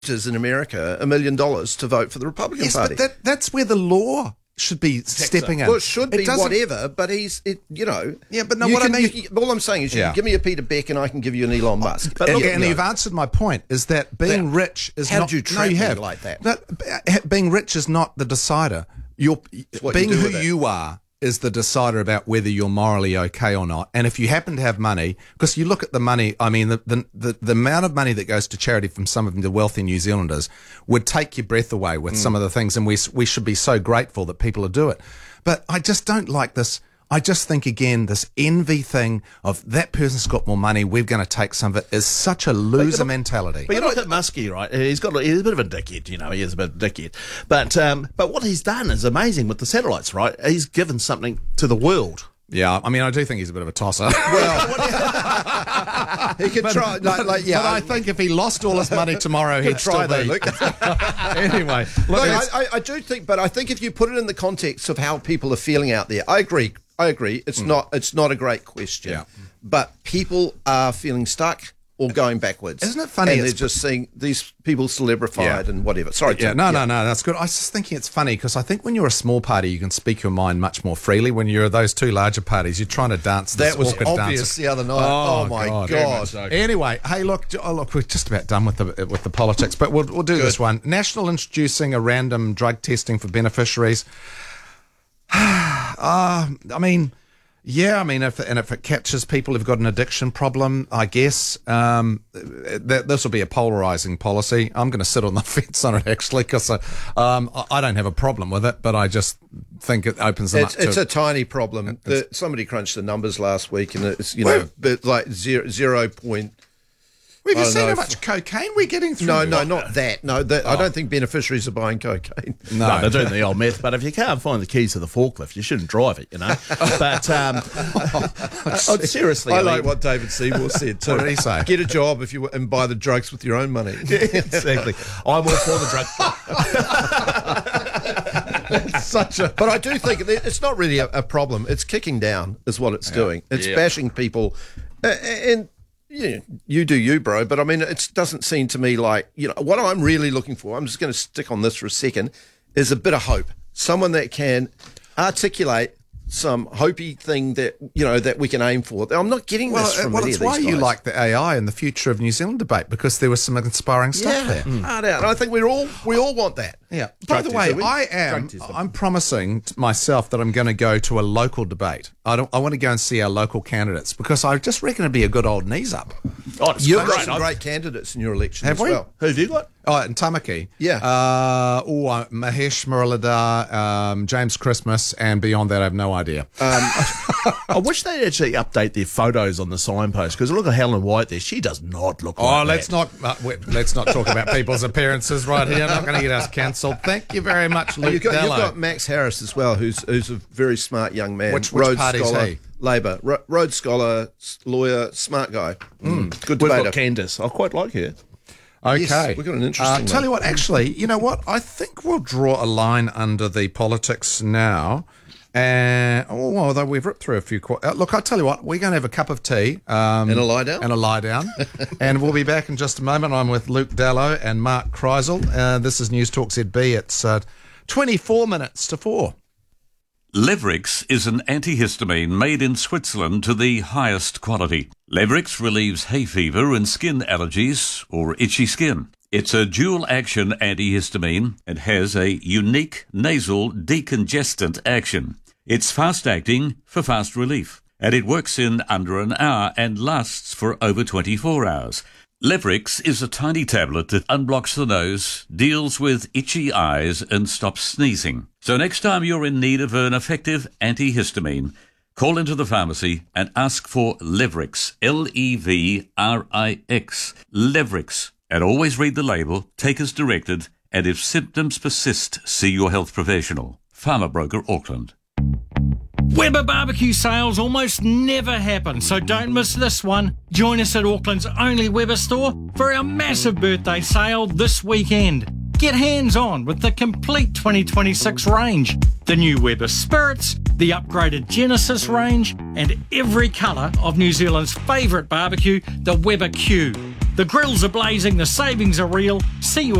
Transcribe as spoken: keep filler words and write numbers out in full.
in America a million dollars to vote for the Republican Yes, Party. but that, that's where the law should be stepping in. Well, it should be It doesn't- whatever, but he's, it, you know. Yeah, but no, you what I can- mean- you can- all I'm saying is you Yeah. can give me a Peter Beck and I can give you an Elon Musk. But And, look, you and know, you've answered my point, is that being That- rich is how not... did you no, trap you me have. like that? No, b- being rich is not the decider. You're, what you being do who with it. you are is the decider about whether you're morally okay or not. And if you happen to have money, because you look at the money, I mean, the, the, the, the amount of money that goes to charity from some of the wealthy New Zealanders would take your breath away with mm. some of the things, and we we should be so grateful that people do it. But I just don't like this. I just think, again, this envy thing of that person's got more money, we're going to take some of it, is such a loser mentality. But you look at Muskie, right? He's got he's a bit of a dickhead, you know. He is a bit of a dickhead. But um, but what he's done is amazing with the satellites, right? He's given something to the world. Yeah, I mean, I do think he's a bit of a tosser. Well, he could but, try. Like, but, like, yeah, but I think if he lost all his money tomorrow, he'd try still be. though, Luke. Anyway, look, No, I, it's- I, I do think, but I think if you put it in the context of how people are feeling out there, I agree. I agree. It's mm. not. It's not a great question. Yeah. But people are feeling stuck or going backwards. Isn't it funny? And they're It's- just seeing these people celebrified Yeah. and whatever. Sorry. Yeah, Tim. no, no, no, that's good. I was just thinking it's funny because I think when you're a small party, you can speak your mind much more freely. When you're those two larger parties, you're trying to dance this That was awkward obvious dance. the other night. Oh, Oh, my God. God. so. Anyway, hey, look, oh, look, we're just about done with the with the politics, but we'll we'll do Good. this one. National introducing a random drug testing for beneficiaries. uh, I mean. Yeah, I mean, if and if it captures people who've got an addiction problem, I guess um, that this will be a polarising policy. I'm going to sit on the fence on it actually because um, I don't have a problem with it, but I just think it opens them It's, up to. it's a tiny problem. The, somebody crunched the numbers last week, and it's you know, but like zero zero point. Have you I don't seen know how if- much cocaine we're getting through? No, no, not that. No, that, I don't think beneficiaries are buying cocaine. No. No, they're doing the old meth. But if you can't find the keys to the forklift, you shouldn't drive it, you know. But um, oh, seriously, I I like mean- what David Seymour said too. What did he say? Get a job if you and buy the drugs with your own money. exactly. I'm all for the drug. Such a. But I do think that it's not really a, a problem. It's kicking down, is what it's doing. It's Yeah. bashing people, uh, and you know, you do you, bro. But I mean, it doesn't seem to me like you know what I'm really looking for. I'm just going to stick on this for a second. Is a bit of hope. Someone that can articulate some hopey thing that you know that we can aim for. I'm not getting Well, this from well any it's of these why you guys. like the A I and the future of New Zealand debate because there was some inspiring stuff yeah, there. hard out. And I think we all we all want that. Yeah. By the way, testing. I am. I'm promising to myself that I'm going to go to a local debate. I don't. I want to go and see our local candidates because I just reckon it'd be a good old knees up. Oh, it's You've great. got some I've- great candidates in your election Have as we? well. Who have you got? Oh, in Tamaki. Yeah. Uh, oh, uh, Mahesh Muralidhar, um, James Christmas, and beyond that, I have no idea. I wish they'd actually update their photos on the signpost because look at Helen White there. She does not look Oh, like let's that. not uh, wait, let's not talk about people's appearances right here. I'm not going to get us cancelled. Thank you very much, Luke You've got, you've Dallow. got Max Harris as well, who's who's a very smart young man. Which- which Rhodes party's scholar, he? Labor. Ro- Rhodes scholar, s- lawyer, smart guy. Mm. Good We've debater. got Candace. I quite like her. Okay. Yes, we've got an interesting Uh, tell one. you what, actually, you know what? I think we'll draw a line under the politics now. And oh, although we've ripped through a few. Qu- uh, look, I tell you what, we're going to have a cup of tea um, And a lie down? and a lie down, and we'll be back in just a moment. I'm with Luke Dallow and Mark Kreisel. Uh, this is News Talk Z B. It's uh, twenty-four minutes to four. Levrix is an antihistamine made in Switzerland to the highest quality. Levrix relieves hay fever and skin allergies or itchy skin. It's a dual-action antihistamine and has a unique nasal decongestant action. It's fast-acting for fast relief, and it works in under an hour and lasts for over twenty-four hours. Levrix is a tiny tablet that unblocks the nose, deals with itchy eyes, and stops sneezing. So next time you're in need of an effective antihistamine, call into the pharmacy and ask for Levrix, L E V R I X, Levrix. And always read the label, take as directed, and if symptoms persist, see your health professional. Farmer Broker Auckland. Weber barbecue sales almost never happen, so don't miss this one. Join us at Auckland's only Weber store for our massive birthday sale this weekend. Get hands-on with the complete twenty twenty-six range. The new Weber Spirits, the upgraded Genesis range, and every colour of New Zealand's favourite barbecue, the Weber Q. The grills are blazing, the savings are real. See you